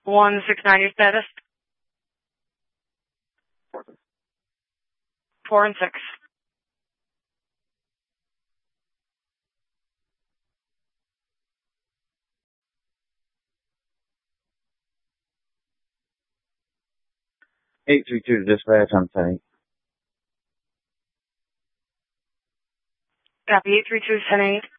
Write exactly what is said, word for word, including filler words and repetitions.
one six nine, your status? Four and six. eight three two to dispatch, I'm ten eight. Copy, eight three two, ten eight.